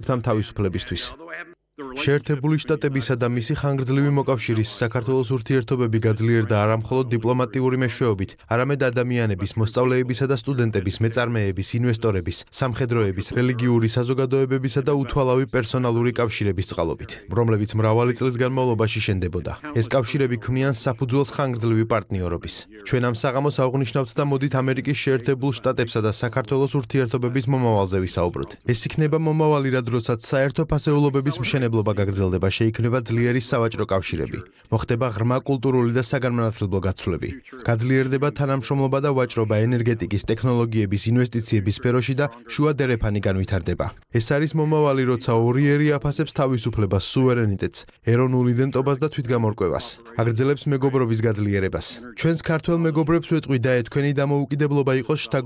მეგობრებთან თავისუფლებისთვის. შეერთებული შტატებისა და მისი ხანგრძლივი მოკავშირის საქართველოს ურთიერთობები გაძლიერდა არა მხოლოდ დიპლომატიური მეშვეობით, არამედ ადამიანების, მოსწავლეებისა და სტუდენტების, მეწარმეების, ინვესტორების, სამხედროების, რელიგიური საზოგადოებებისა და უთვალავი პერსონალური კავშირების წყალობით, რომლებიც მრავალი წლის განმავლობაში შენდებოდა. ეს კავშირები ქმნიან საფუძველს ხანგრძლივი პარტნიორობის. ჩვენ ამ საღამოს აღვნიშნავთ და მოდით ამერიკის შეერთებულ შტატებსა და საქართველოს ურთიერთობების მომავალზე ვისაუბროთ. ეს იქნება მომავალი, როდესაც საერთო ფასეულობების მშენებლობა გაგრძელდება, შეიქმნება ძლიერი სავაჭრო კავშირები. მოხდება ღრმა კულტურული და საგანმანათლებლო გაცვლები. გაძლიერდება თანამშრომლობა და ვაჭრობა ენერგეტიკის, ტექნოლოგიების, ინვესტიციების სფეროში და შუა დერეფანი განვითარდება. ეს არის მომავალი, როცა ორი ერი აფასებს თავისუფლებას, სუვერენიტეტს, ეროვნულ იდენტობას და თვითგამორკვევას. აგრძელებს მეგობრობის გაძლიერებას. ჩვენს ქართველ მეგობრებს ვეტყვი და თქვენი დამოუკიდებლობა იყოს